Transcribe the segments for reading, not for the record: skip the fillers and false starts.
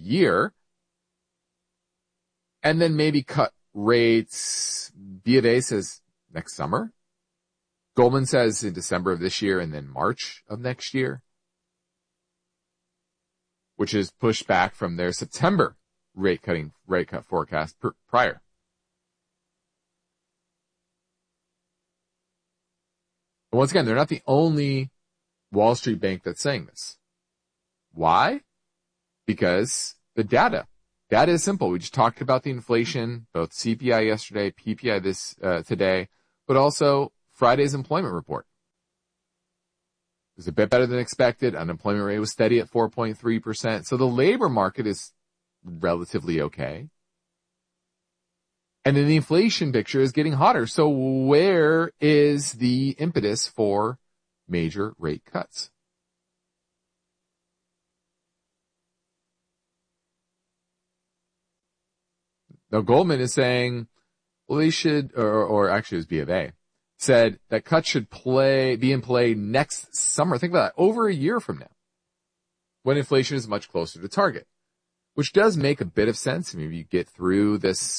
year, and then maybe cut rates. B of A says next summer. Goldman says in December of this year and then March of next year, which is pushed back from their September rate cut forecast prior. And once again, they're not the only Wall Street bank that's saying this. Why? Because the data is simple. We just talked about the inflation, both CPI yesterday, PPI today, but also Friday's employment report. It was a bit better than expected. Unemployment rate was steady at 4.3%. So the labor market is relatively okay. And then the inflation picture is getting hotter. So where is the impetus for major rate cuts? Now Goldman is saying, well, they should, or actually it was B of A, said that cuts should be in play next summer. Think about that, over a year from now, when inflation is much closer to target, which does make a bit of sense. Maybe you get through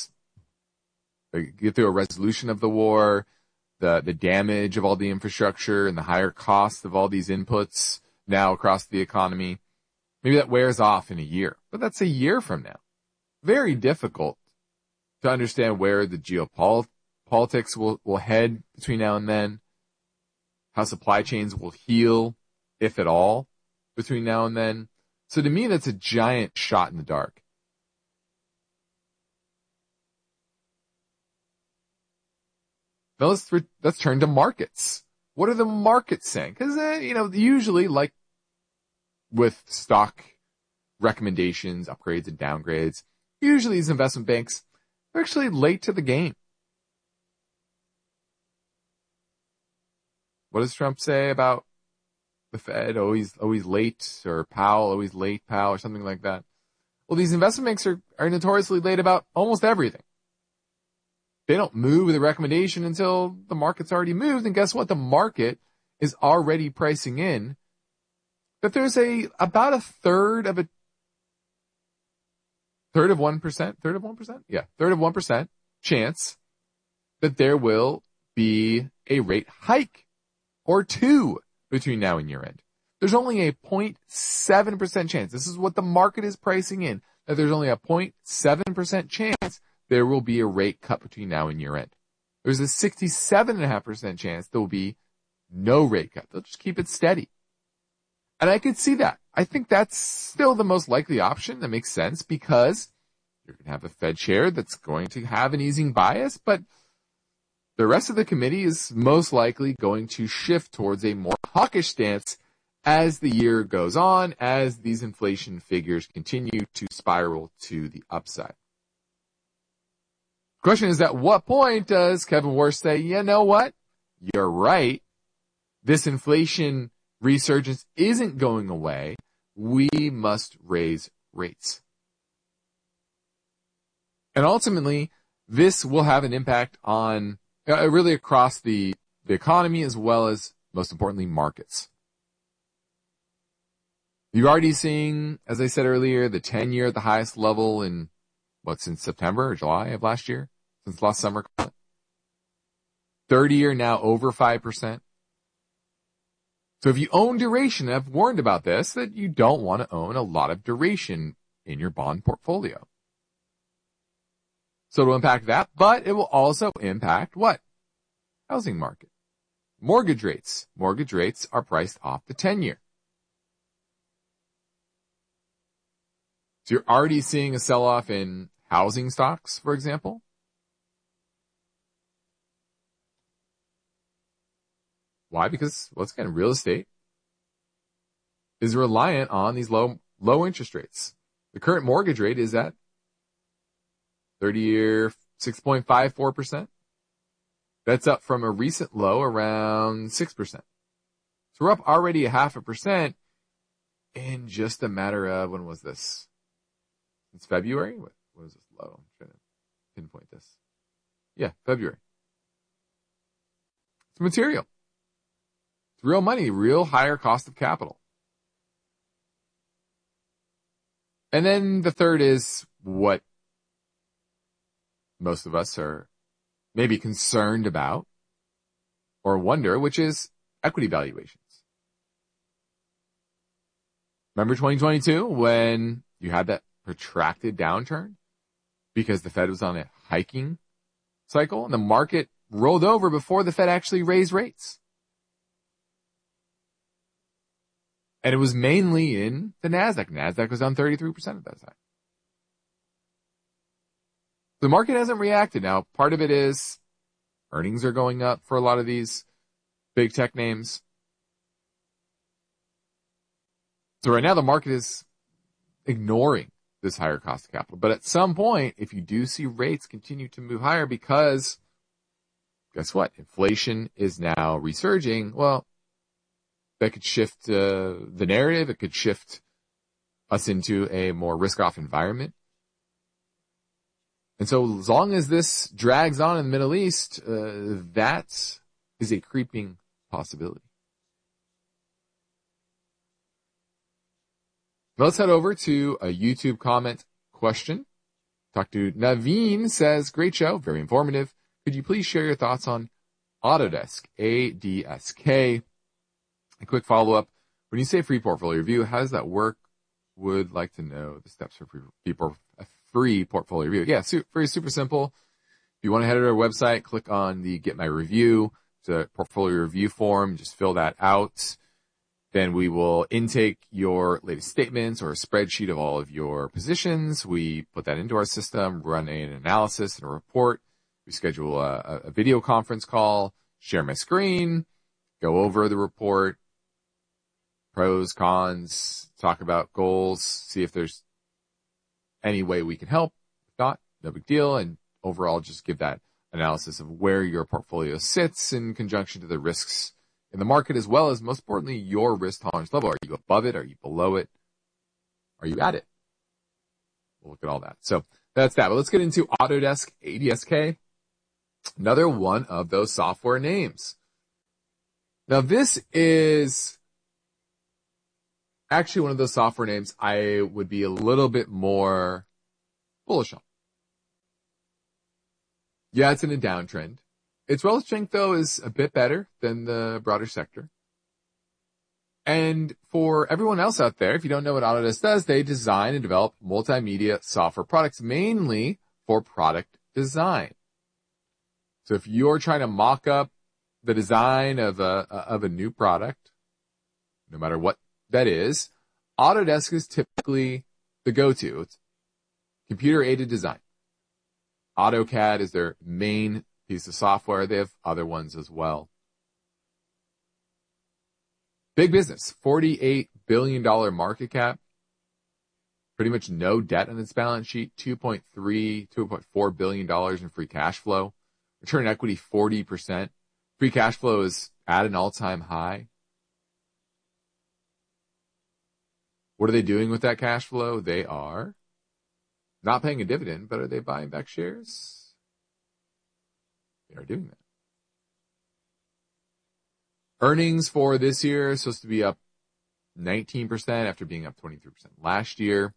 a resolution of the war, the damage of all the infrastructure and the higher cost of all these inputs now across the economy. Maybe that wears off in a year, but that's a year from now. Very difficult to understand where the geopolitics will head between now and then, how supply chains will heal, if at all, between now and then. So to me, that's a giant shot in the dark. Now let's turn to markets. What are the markets saying? Because, usually, like with stock recommendations, upgrades and downgrades, usually these investment banks are actually late to the game. What does Trump say about the Fed? Always late, or Powell, always late, Powell, or something like that. Well, these investment banks are notoriously late about almost everything. They don't move the recommendation until the market's already moved. And guess what? The market is already pricing in that there's about a third of 1% chance that there will be a rate hike or two between now and year end. There's only a 0.7% chance. This is what the market is pricing in, that there's only a 0.7% chance there will be a rate cut between now and year end. There's a 67.5% chance there will be no rate cut. They'll just keep it steady. And I could see that. I think that's still the most likely option. That makes sense because you're going to have a Fed chair that's going to have an easing bias, but the rest of the committee is most likely going to shift towards a more hawkish stance as the year goes on, as these inflation figures continue to spiral to the upside. The question is, at what point does Kevin Warsh say, you know what? You're right. This inflation resurgence isn't going away. We must raise rates. And ultimately, this will have an impact on really across the economy as well as, most importantly, markets. You're already seeing, as I said earlier, the 10-year at the highest level since September or July of last year, since last summer. 30-year now over 5%. So if you own duration, I've warned about this, that you don't want to own a lot of duration in your bond portfolio. So it'll impact that, but it will also impact what? Housing market. Mortgage rates. Mortgage rates are priced off the 10-year. So you're already seeing a sell-off in housing stocks, for example. Why? Because, once again, real estate is reliant on these low interest rates. The current mortgage rate is at 30-year 6.54%. That's up from a recent low around 6%. So we're up already 0.5% in just a matter of, when was this? It's February? What was this low? I'm trying to pinpoint this. Yeah, February. It's material. It's real money, real higher cost of capital. And then the third is what most of us are maybe concerned about or wonder, which is equity valuations. Remember 2022 when you had that protracted downturn because the Fed was on a hiking cycle and the market rolled over before the Fed actually raised rates? And it was mainly in the NASDAQ. NASDAQ was down 33% at that time. The market hasn't reacted. Now, part of it is earnings are going up for a lot of these big tech names. So right now the market is ignoring this higher cost of capital. But at some point, if you do see rates continue to move higher because, guess what? Inflation is now resurging. Well, that could shift the narrative. It could shift us into a more risk-off environment. And so as long as this drags on in the Middle East, that is a creeping possibility. Now let's head over to a YouTube comment question. Talk to Naveen, says, great show, very informative. Could you please share your thoughts on Autodesk, ADSK? A quick follow-up. When you say free portfolio review, how does that work? Would like to know the steps for a free portfolio review. Yeah, very super simple. If you want to head to our website, click on the Get My Review. It's a portfolio review form. Just fill that out. Then we will intake your latest statements or a spreadsheet of all of your positions. We put that into our system, run an analysis and a report. We schedule a video conference call, share my screen, go over the report, pros, cons, talk about goals, see if there's any way we can help. If not, no big deal. And overall, just give that analysis of where your portfolio sits in conjunction to the risks in the market, as well as, most importantly, your risk tolerance level. Are you above it? Are you below it? Are you at it? We'll look at all that. So that's that. But let's get into Autodesk ADSK. Another one of those software names. Now, this is actually one of those software names I would be a little bit more bullish on. Yeah, it's in a downtrend. Its relative strength, though, is a bit better than the broader sector. And for everyone else out there, if you don't know what Autodesk does, they design and develop multimedia software products, mainly for product design. So if you're trying to mock up the design of a new product, no matter what that is, Autodesk is typically the go-to. It's computer-aided design. AutoCAD is their main piece of software. They have other ones as well. Big business, $48 billion market cap. Pretty much no debt on its balance sheet, $2.4 billion in free cash flow. Return on equity, 40%. Free cash flow is at an all-time high. What are they doing with that cash flow? They are not paying a dividend, but are they buying back shares? They are doing that. Earnings for this year are supposed to be up 19% after being up 23% last year.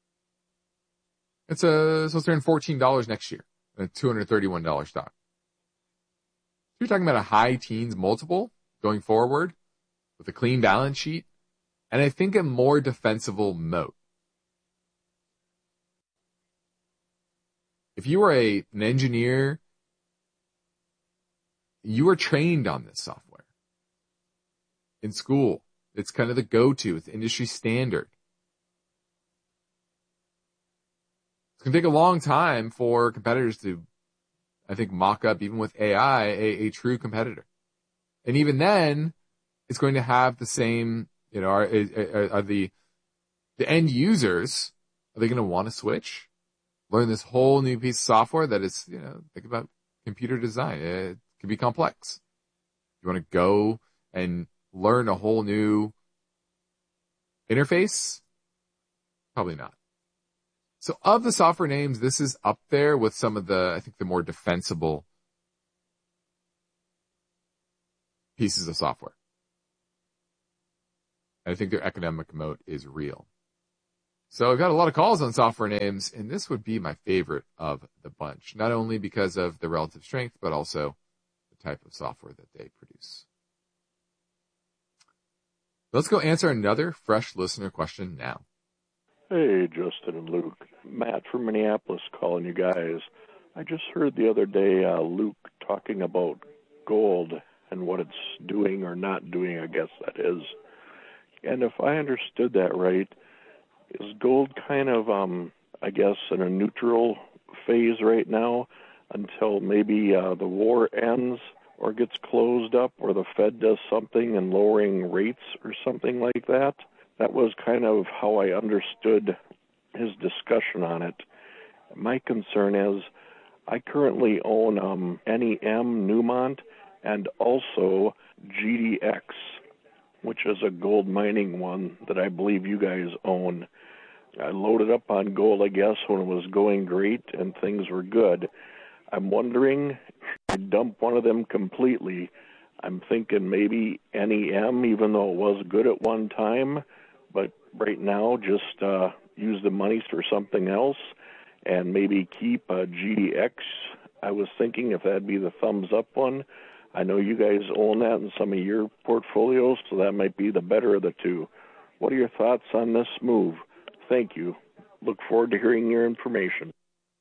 It's supposed to earn $14 next year, a $231 stock. You're talking about a high teens multiple going forward with a clean balance sheet, and I think a more defensible moat. If you were an engineer, you were trained on this software. In school, it's kind of the go-to. It's industry standard. It's going to take a long time for competitors to, I think, mock up, even with AI, a true competitor. And even then, it's going to have the same, are the end users, are they going to want to switch? Learn this whole new piece of software that is, think about computer design. It can be complex. You want to go and learn a whole new interface? Probably not. So of the software names, this is up there with some of the, I think, the more defensible pieces of software. I think their economic moat is real. So I've got a lot of calls on software names, and this would be my favorite of the bunch, not only because of the relative strength, but also the type of software that they produce. Let's go answer another fresh listener question now. Hey, Justin and Luke. Matt from Minneapolis calling you guys. I just heard the other day Luke talking about gold and what it's doing or not doing, I guess that is. And if I understood that right, is gold kind of, I guess, in a neutral phase right now until maybe the war ends or gets closed up or the Fed does something in lowering rates or something like that? That was kind of how I understood his discussion on it. My concern is I currently own NEM Newmont and also GDX, which is a gold mining one that I believe you guys own. I loaded up on gold, I guess, when it was going great and things were good. I'm wondering if I dump one of them completely. I'm thinking maybe NEM, even though it was good at one time, but right now just use the monies for something else and maybe keep GDX. I was thinking if that'd be the thumbs up one. I know you guys own that in some of your portfolios, so that might be the better of the two. What are your thoughts on this move? Thank you. Look forward to hearing your information.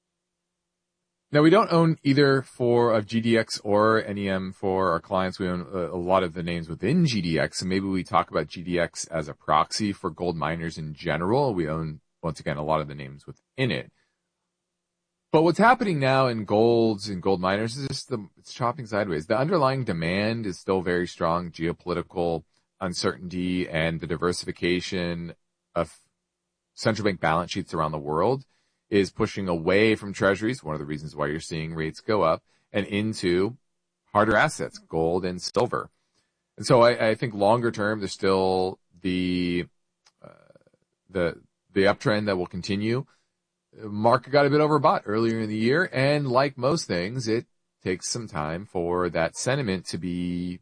Now, we don't own either of GDX or NEM for our clients. We own a lot of the names within GDX, and maybe we talk about GDX as a proxy for gold miners in general. We own, once again, a lot of the names within it. But what's happening now in golds and gold miners is just it's chopping sideways. The underlying demand is still very strong. Geopolitical uncertainty and the diversification of central bank balance sheets around the world is pushing away from treasuries, one of the reasons why you're seeing rates go up, and into harder assets, gold and silver. And so I think longer term, there's still the uptrend that will continue. Market got a bit overbought earlier in the year, and like most things, it takes some time for that sentiment to be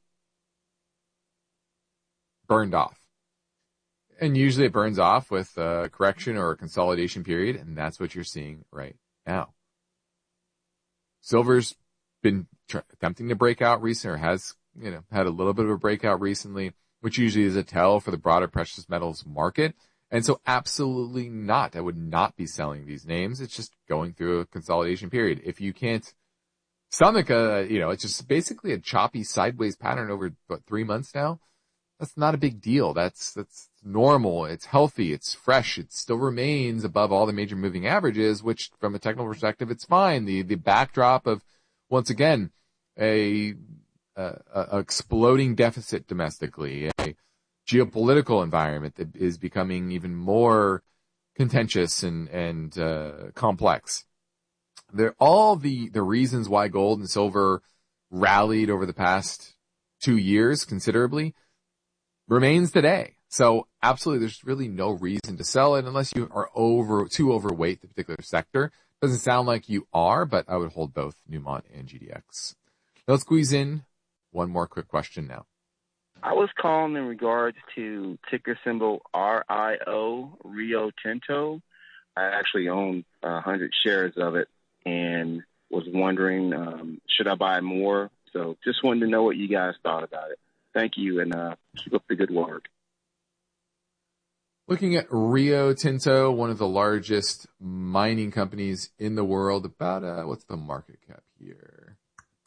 burned off. And usually it burns off with a correction or a consolidation period, and that's what you're seeing right now. Silver's been attempting to break out recently, or has had a little bit of a breakout recently, which usually is a tell for the broader precious metals market. And so absolutely not. I would not be selling these names. It's just going through a consolidation period. If you can't stomach it's just basically a choppy sideways pattern over 3 months now. That's not a big deal. That's normal. It's healthy. It's fresh. It still remains above all the major moving averages, which from a technical perspective, it's fine. The backdrop of, once again, a exploding deficit domestically, a geopolitical environment that is becoming even more contentious and complex. They're all the reasons why gold and silver rallied over the past 2 years considerably remains today. So absolutely, there's really no reason to sell it unless you are too overweight the particular sector. Doesn't sound like you are, but I would hold both Newmont and GDX. Now let's squeeze in one more quick question now. I was calling in regards to ticker symbol RIO, Rio Tinto. I actually own 100 shares of it and was wondering, should I buy more? So just wanted to know what you guys thought about it. Thank you, and keep up the good work. Looking at Rio Tinto, one of the largest mining companies in the world, about, what's the market cap here?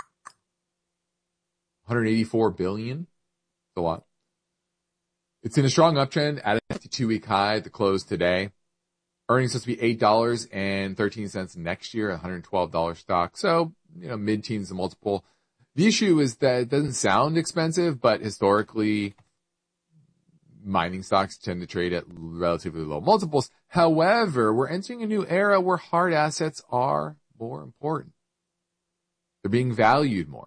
184 billion. It's a lot. It's in a strong uptrend at a 52-week high at the close today. Earnings supposed to be $8.13 next year, $112 stock. So, mid-teens the multiple. The issue is that it doesn't sound expensive, but historically, mining stocks tend to trade at relatively low multiples. However, we're entering a new era where hard assets are more important. They're being valued more.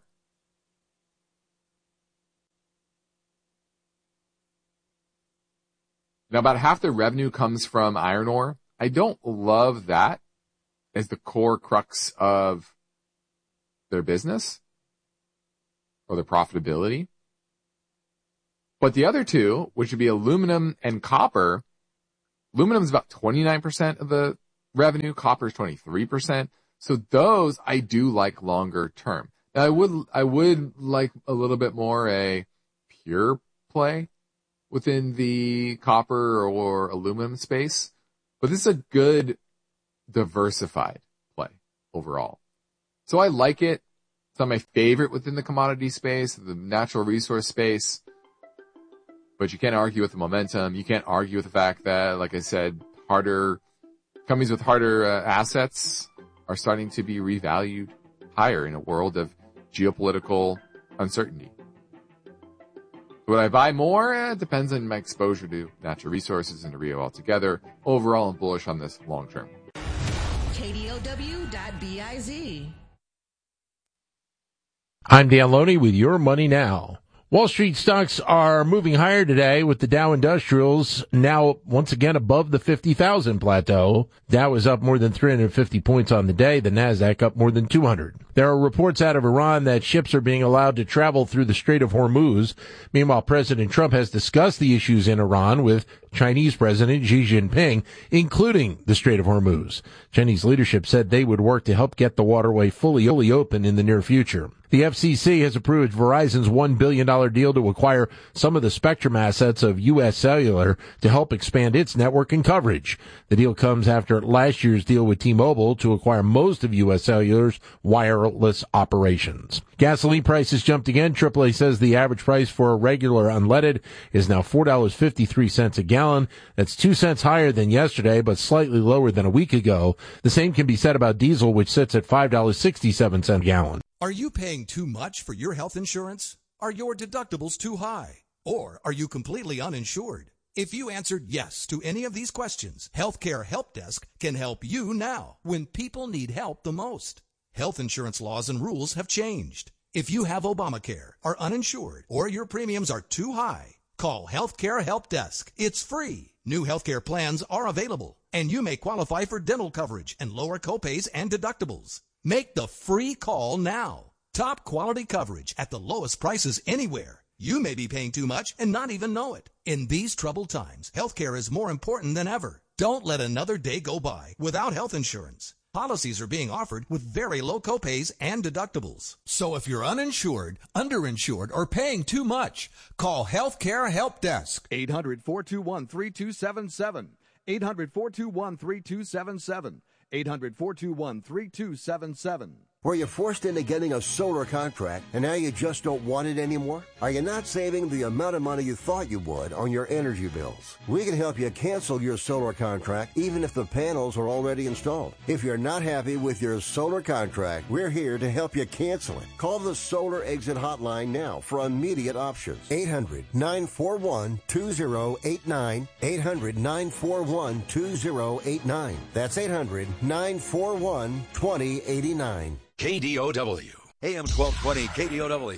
Now, about half their revenue comes from iron ore. I don't love that as the core crux of their business or their profitability. But the other two, which would be aluminum and copper, Aluminum is about 29% of the revenue. Copper is 23%. So those I do like longer term. Now I would like a little bit more a pure play within the copper or aluminum space, but this is a good diversified play overall. So I like it. It's not my favorite within the commodity space, the natural resource space, but you can't argue with the momentum. You can't argue with the fact that, like I said, companies with harder assets are starting to be revalued higher in a world of geopolitical uncertainty. Would I buy more? It depends on my exposure to natural resources and to Rio altogether. Overall, I'm bullish on this long term. KDOW.biz. I'm Dan Loney with Your Money Now. Wall Street stocks are moving higher today with the Dow Industrials now once again above the 50,000 plateau. Dow is up more than 350 points on the day. The Nasdaq up more than 200. There are reports out of Iran that ships are being allowed to travel through the Strait of Hormuz. Meanwhile, President Trump has discussed the issues in Iran with Chinese President Xi Jinping, including the Strait of Hormuz. Chinese leadership said they would work to help get the waterway fully open in the near future. The FCC has approved Verizon's $1 billion deal to acquire some of the spectrum assets of U.S. Cellular to help expand its network and coverage. The deal comes after last year's deal with T-Mobile to acquire most of U.S. Cellular's wireless operations. Gasoline prices jumped again. AAA says the average price for a regular unleaded is now $4.53 a gallon. That's 2 cents higher than yesterday, but slightly lower than a week ago. The same can be said about diesel, which sits at $5.67 a gallon. Are you paying too much for your health insurance? Are your deductibles too high? Or are you completely uninsured? If you answered yes to any of these questions, Healthcare Help Desk can help you now when people need help the most. Health insurance laws and rules have changed. If you have Obamacare, are uninsured, or your premiums are too high, call Healthcare Help Desk. It's free. New healthcare plans are available, and you may qualify for dental coverage and lower copays and deductibles. Make the free call now. Top quality coverage at the lowest prices anywhere. You may be paying too much and not even know it. In these troubled times, healthcare is more important than ever. Don't let another day go by without health insurance. Policies are being offered with very low copays and deductibles. So if you're uninsured, underinsured, or paying too much, call Healthcare Help Desk. 800-421-3277. 800-421-3277. 800-421-3277. Were you forced into getting a solar contract and now you just don't want it anymore? Are you not saving the amount of money you thought you would on your energy bills? We can help you cancel your solar contract even if the panels are already installed. If you're not happy with your solar contract, we're here to help you cancel it. Call the Solar Exit Hotline now for immediate options. 800-941-2089. 800-941-2089. That's 800-941-2089. KDOW. AM 1220 KDOW.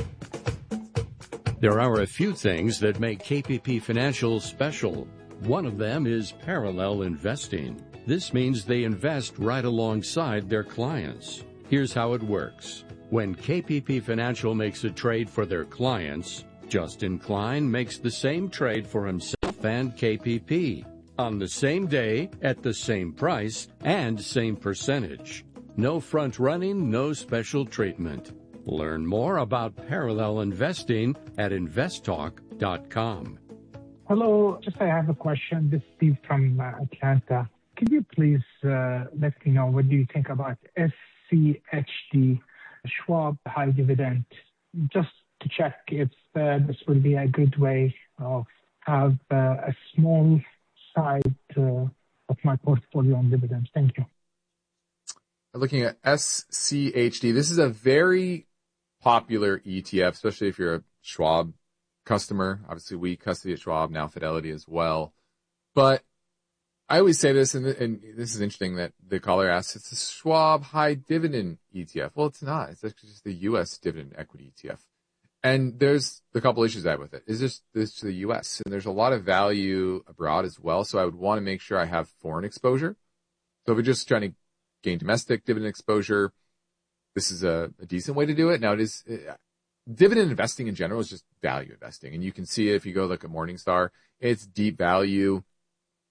There are a few things that make KPP Financial special. One of them is parallel investing. This means they invest right alongside their clients. Here's how it works. When KPP Financial makes a trade for their clients, Justin Klein makes the same trade for himself and KPP on the same day, at the same price, and same percentage. No front running, no special treatment. Learn more about parallel investing at investtalk.com. Hello, I have a question. This is Steve from Atlanta. Could you please let me know what do you think about SCHD, Schwab High Dividend, just to check if this will be a good way of have a small side of my portfolio on dividends. Thank you. Looking at SCHD, this is a very popular ETF, especially if you're a Schwab customer. Obviously, we custody at Schwab, now Fidelity as well. But I always say this, and this is interesting that the caller asks, it's a Schwab High Dividend ETF. Well, it's not. It's actually just the U.S. Dividend Equity ETF. And there's a couple issues I have with it. Is this to the U.S.? And there's a lot of value abroad as well, so I would want to make sure I have foreign exposure. So if we're just trying to gain domestic dividend exposure, this is a decent way to do it. Now, it is dividend investing in general is just value investing, and you can see it if you go look at Morningstar. It's deep value.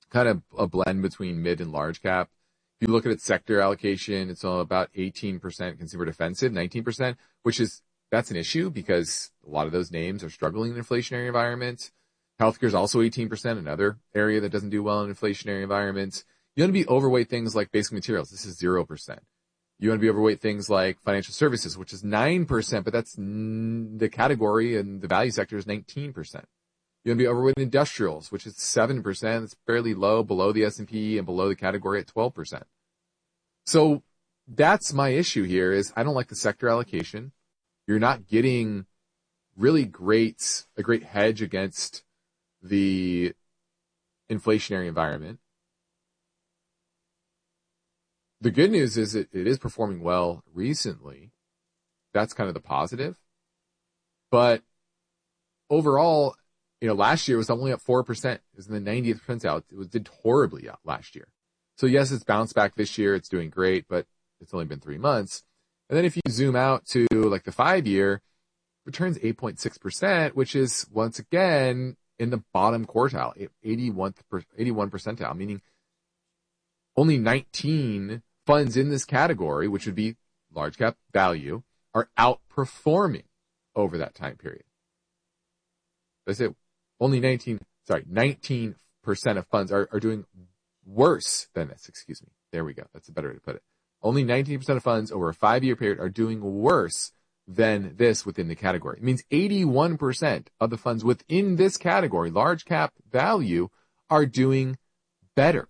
kind of a blend between mid and large cap. If you look at its sector allocation, it's about 18% consumer defensive, 19%, that's an issue because a lot of those names are struggling in an inflationary environment. Healthcare is also 18%, another area that doesn't do well in inflationary environments. You want to be overweight things like basic materials. This is 0%. You want to be overweight things like financial services, which is 9%, but that's the category and the value sector is 19%. You want to be overweight industrials, which is 7%. It's fairly low, below the S&P and below the category at 12%. So that's my issue here is I don't like the sector allocation. You're not getting really a great hedge against the inflationary environment. The good news is it is performing well recently. That's kind of the positive. But overall, last year was only up 4%. It was in the 90th percentile. It did horribly last year. So yes, it's bounced back this year. It's doing great, but it's only been 3 months. And then if you zoom out to like the 5-year, returns 8.6%, which is once again in the bottom quartile, 81 percentile, meaning only 19 funds in this category, which would be large cap value, are outperforming over that time period. I say only 19% of funds are doing worse than this. Excuse me. There we go. That's a better way to put it. Only 19% of funds over a 5-year period are doing worse than this within the category. It means 81% of the funds within this category, large cap value, are doing better.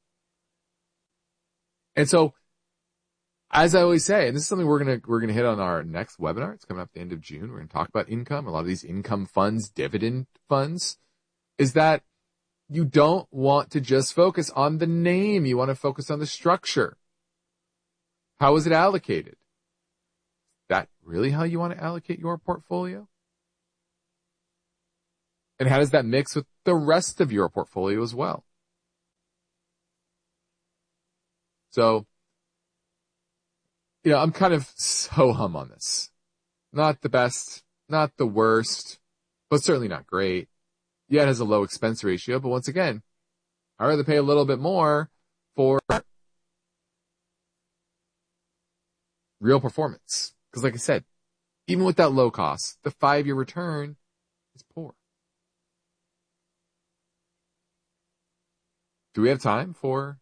And so, as I always say, and this is something we're gonna hit on our next webinar. It's coming up at the end of June. We're gonna talk about income. A lot of these income funds, dividend funds, is that you don't want to just focus on the name. You want to focus on the structure. How is it allocated? Is that really how you want to allocate your portfolio? And how does that mix with the rest of your portfolio as well? So, I'm kind of so-hum on this. Not the best, not the worst, but certainly not great. Yeah, it has a low expense ratio, but once again, I'd rather pay a little bit more for real performance. Because like I said, even with that low cost, the 5-year return is poor. Do we have time for...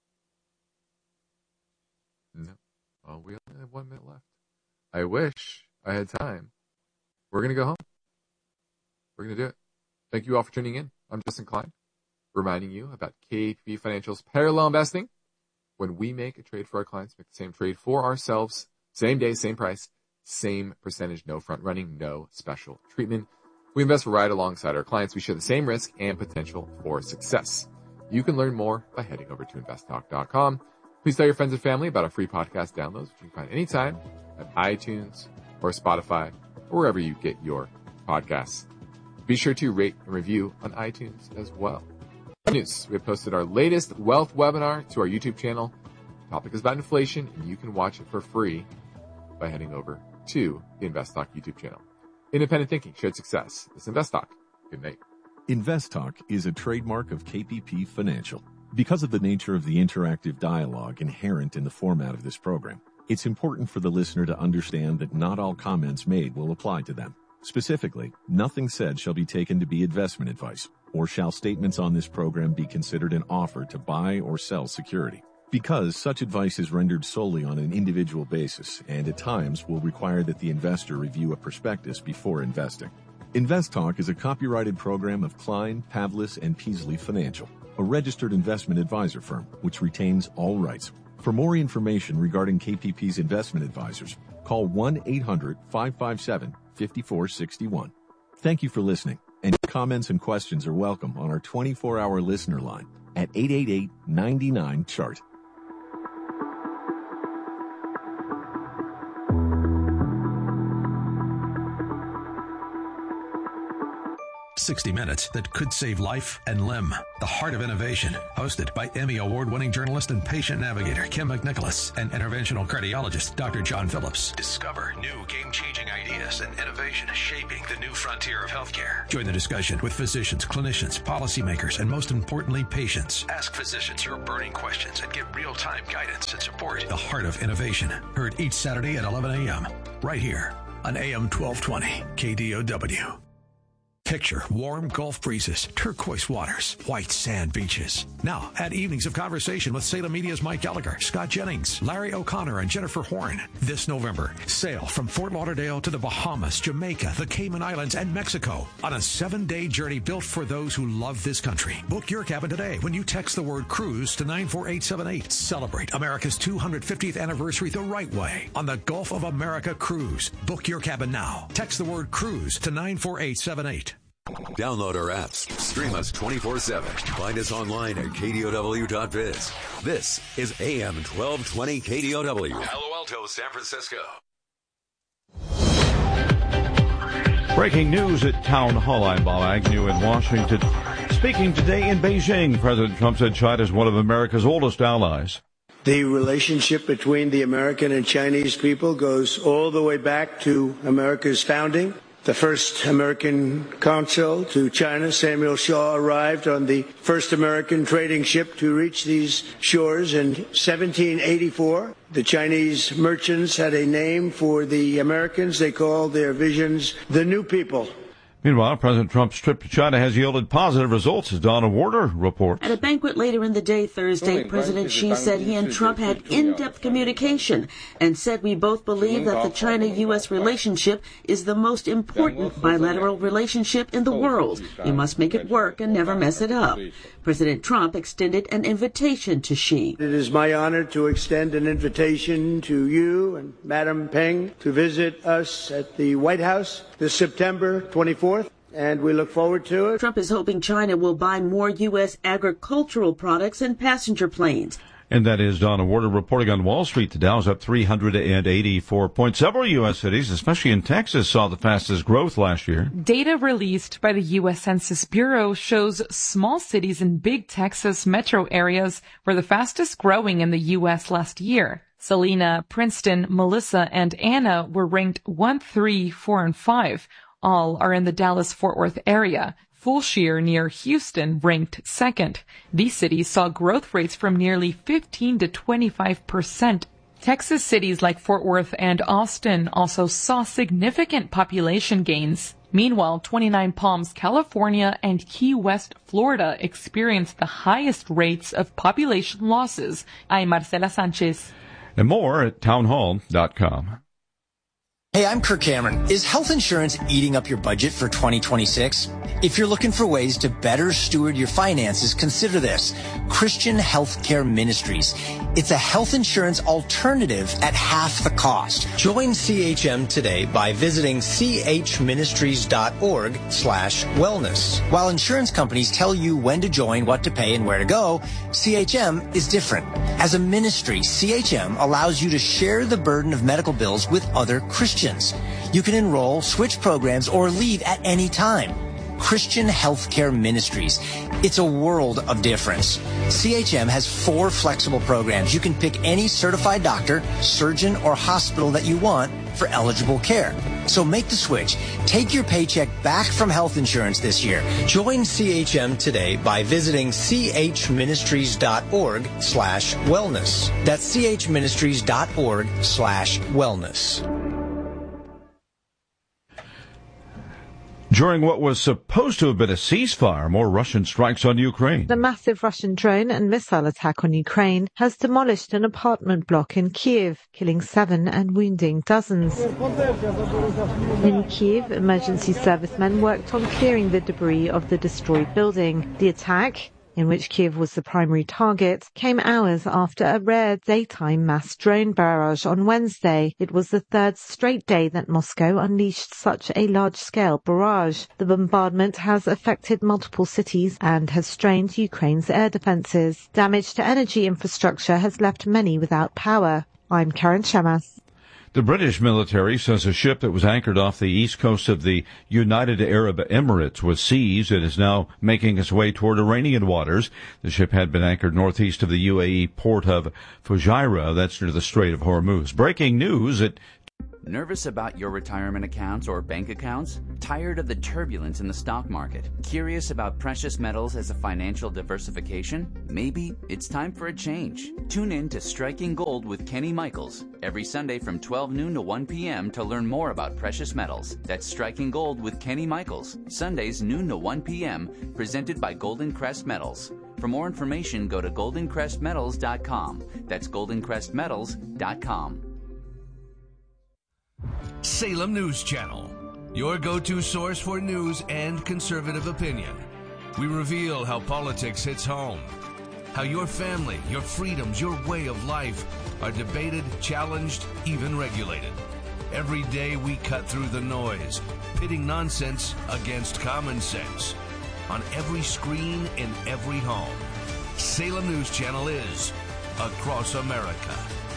No. Oh, we only have 1 minute left. I wish I had time. We're going to go home. We're going to do it. Thank you all for tuning in. I'm Justin Klein, reminding you about KPP Financial's parallel investing. When we make a trade for our clients, make the same trade for ourselves, same day, same price, same percentage, no front running, no special treatment. We invest right alongside our clients. We share the same risk and potential for success. You can learn more by heading over to investtalk.com. Please tell your friends and family about our free podcast downloads, which you can find anytime at iTunes or Spotify or wherever you get your podcasts. Be sure to rate and review on iTunes as well. News. We have posted our latest wealth webinar to our YouTube channel. The topic is about inflation, and you can watch it for free by heading over to the Invest Talk YouTube channel. Independent thinking, shared success. This is Invest Talk. Good night. Invest Talk is a trademark of KPP Financial. Because of the nature of the interactive dialogue inherent in the format of this program, it's important for the listener to understand that not all comments made will apply to them. Specifically, nothing said shall be taken to be investment advice, or shall statements on this program be considered an offer to buy or sell security. Because such advice is rendered solely on an individual basis and at times will require that the investor review a prospectus before investing. Invest Talk is a copyrighted program of Klein, Pavlis, and Peasley Financial, a registered investment advisor firm which retains all rights. For more information regarding KPP's investment advisors, call 1-800-557-5461. Thank you for listening, and comments and questions are welcome on our 24-hour listener line at 888-99-CHART. 60 Minutes that could save life and limb. The Heart of Innovation, hosted by Emmy Award-winning journalist and patient navigator Kim McNicholas and interventional cardiologist Dr. John Phillips. Discover new game-changing ideas and innovation shaping the new frontier of healthcare. Join the discussion with physicians, clinicians, policymakers, and most importantly, patients. Ask physicians your burning questions and get real-time guidance and support. The Heart of Innovation, heard each Saturday at 11 a.m. right here on AM 1220 KDOW. Picture warm Gulf breezes, turquoise waters, white sand beaches. Now, add evenings of conversation with Salem Media's Mike Gallagher, Scott Jennings, Larry O'Connor, and Jennifer Horn. This November, sail from Fort Lauderdale to the Bahamas, Jamaica, the Cayman Islands, and Mexico on a 7-day journey built for those who love this country. Book your cabin today when you text the word cruise to 94878. Celebrate America's 250th anniversary the right way on the Gulf of America Cruise. Book your cabin now. Text the word cruise to 94878. Download our apps. Stream us 24/7. Find us online at KDOW.biz. This is AM 1220 KDOW. Palo Alto, San Francisco. Breaking news at Town Hall. I'm Bob Agnew in Washington. Speaking today in Beijing, President Trump said China is one of America's oldest allies. The relationship between the American and Chinese people goes all the way back to America's founding. The first American consul to China, Samuel Shaw, arrived on the first American trading ship to reach these shores in 1784. The Chinese merchants had a name for the Americans. They called their visions the New People. Meanwhile, President Trump's trip to China has yielded positive results, as Donna Warder reports. At a banquet later in the day Thursday, President Xi said he and Trump had in-depth communication and said we both believe that the China-U.S. relationship is the most important bilateral relationship in the world. We must make it work and never mess it up. President Trump extended an invitation to Xi. It is my honor to extend an invitation to you and Madam Peng to visit us at the White House this September 24th, and we look forward to it. Trump is hoping China will buy more U.S. agricultural products and passenger planes. And that is Donna Warder reporting on Wall Street. The Dow's up 384 points. Several U.S. cities, especially in Texas, saw the fastest growth last year. Data released by the U.S. Census Bureau shows small cities in big Texas metro areas were the fastest growing in the U.S. last year. Selena, Princeton, Melissa, and Anna were ranked 1, 3, 4, and 5. All are in the Dallas-Fort Worth area. Fulshear near Houston ranked second. These cities saw growth rates from nearly 15 to 25%. Texas cities like Fort Worth and Austin also saw significant population gains. Meanwhile, 29 Palms, California, and Key West, Florida experienced the highest rates of population losses. I'm Marcela Sanchez. And more at townhall.com. Hey, I'm Kirk Cameron. Is health insurance eating up your budget for 2026? If you're looking for ways to better steward your finances, consider this. Christian Healthcare Ministries. It's a health insurance alternative at half the cost. Join CHM today by visiting chministries.org/wellness. While insurance companies tell you when to join, what to pay, and where to go, CHM is different. As a ministry, CHM allows you to share the burden of medical bills with other Christians. You can enroll, switch programs, or leave at any time. Christian Healthcare Ministries. It's a world of difference. CHM has 4 flexible programs. You can pick any certified doctor, surgeon, or hospital that you want for eligible care. So make the switch. Take your paycheck back from health insurance this year. Join CHM today by visiting chministries.org/wellness. That's chministries.org/wellness. During what was supposed to have been a ceasefire, more Russian strikes on Ukraine. The massive Russian drone and missile attack on Ukraine has demolished an apartment block in Kyiv, killing 7 and wounding dozens. In Kyiv, emergency servicemen worked on clearing the debris of the destroyed building. The attack, in which Kyiv was the primary target, came hours after a rare daytime mass drone barrage on Wednesday. It was the 3rd straight day that Moscow unleashed such a large-scale barrage. The bombardment has affected multiple cities and has strained Ukraine's air defenses. Damage to energy infrastructure has left many without power. I'm Karen Shemas. The British military says a ship that was anchored off the east coast of the United Arab Emirates was seized. It is now making its way toward Iranian waters. The ship had been anchored northeast of the UAE port of Fujairah, that's near the Strait of Hormuz. Breaking news at Nervous about your retirement accounts or bank accounts? Tired of the turbulence in the stock market? Curious about precious metals as a financial diversification? Maybe it's time for a change. Tune in to Striking Gold with Kenny Michaels every Sunday from 12 noon to 1 p.m. to learn more about precious metals. That's Striking Gold with Kenny Michaels, Sundays noon to 1 p.m., presented by Golden Crest Metals. For more information, go to goldencrestmetals.com. That's goldencrestmetals.com. Salem News Channel, your go-to source for news and conservative opinion. We reveal how politics hits home, how your family, your freedoms, your way of life are debated, challenged, even regulated. Every day we cut through the noise, pitting nonsense against common sense. On every screen, in every home. Salem News Channel is across America.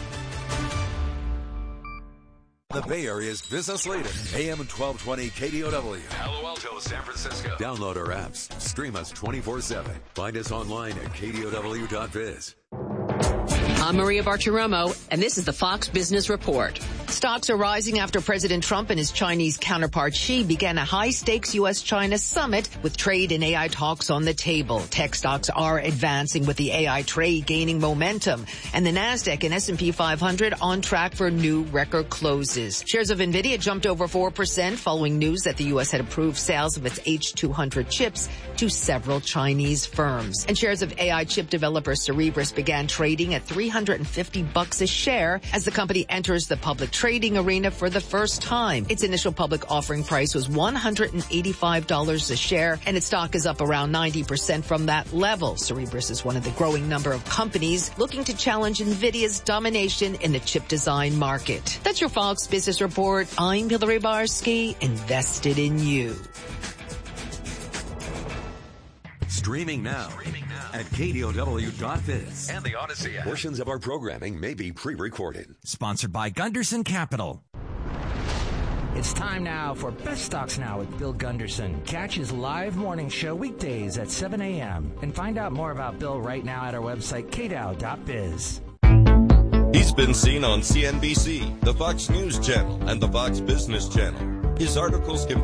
The Bay Area's business leader, AM 1220 KDOW. Palo Alto, San Francisco. Download our apps. Stream us 24/7. Find us online at KDOW.biz. I'm Maria Bartiromo, and this is the Fox Business Report. Stocks are rising after President Trump and his Chinese counterpart Xi began a high-stakes U.S.-China summit with trade and AI talks on the table. Tech stocks are advancing with the AI trade gaining momentum, and the Nasdaq and S&P 500 on track for new record closes. Shares of NVIDIA jumped over 4% following news that the U.S. had approved sales of its H200 chips to several Chinese firms. And shares of AI chip developer Cerebras began trading at $350 a share as the company enters the public trading arena for the first time. Its initial public offering price was $185 a share, and its stock is up around 90% from that level. Cerebras is one of the growing number of companies looking to challenge NVIDIA's domination in the chip design market. That's your Fox Business Report. I'm Hillary Barsky, invested in you. Streaming now at KDOW.biz and the Odyssey app. Portions of our programming may be pre-recorded. Sponsored by Gunderson Capital. It's time now for Best Stocks Now with Bill Gunderson. Catch his live morning show weekdays at 7 a.m. And find out more about Bill right now at our website, kdow.biz. He's been seen on CNBC, the Fox News Channel, and the Fox Business Channel. His articles can